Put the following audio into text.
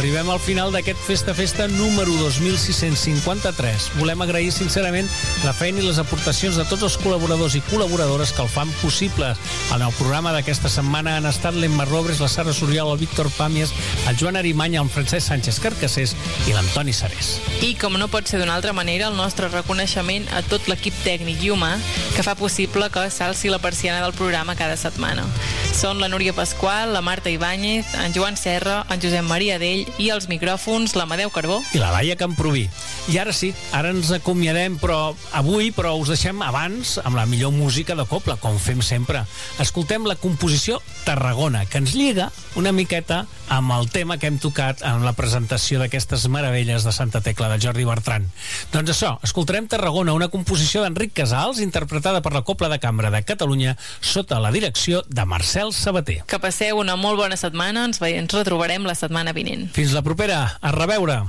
arribem al final d'aquest Festa número 2653. Volem agrair sincerament la feina i les aportacions de tots els col·laboradors i col·laboradores que el fan possible. En el programa d'aquesta setmana han estat l'Emma Robres, la Sara Soriol, el Víctor Pàmies, el Joan Arimanya, el Francesc Sánchez Carcassés i l'Antoni Sarés. I com no pot ser d'una altra manera, el nostre reconeixement a tot l'equip tècnic i humà que fa possible que s'alci la persiana del programa cada setmana. Són la Núria Pasqual, la Marta Ibáñez, en Joan Serra, en Josep Maria Dell i els micròfons l'Amadeu Carbó i la Laia Camproví. I ara sí, ara ens acomiadem, però us deixem abans amb la millor música de cobla, com fem sempre. Escoltem la composició Tarragona, que ens lliga una miqueta amb el tema que hem tocat en la presentació d'aquestes meravelles de Santa Tecla, de Jordi Bertran. Doncs això, escoltarem Tarragona, una composició d'Enric Casals, interpretada per la Cobla de Cambra de Catalunya, sota la direcció de Marcel Sabater. Que passeu una molt bona setmana, ens retrobarem la setmana vinent. Fins la propera, a reveure!